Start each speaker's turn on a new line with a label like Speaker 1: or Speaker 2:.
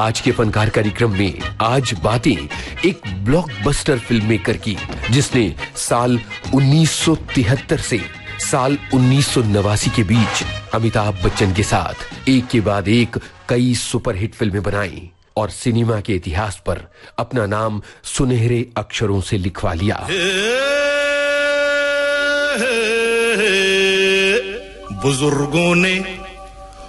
Speaker 1: आज के फनकार कार्यक्रम में आज बातें एक ब्लॉकबस्टर फिल्म मेकर की, जिसने साल 1973 से साल 1989 के बीच अमिताभ बच्चन के साथ एक के बाद एक कई सुपरहिट फिल्में बनाई और सिनेमा के इतिहास पर अपना नाम सुनहरे अक्षरों से लिखवा लिया।
Speaker 2: बुजुर्गों ने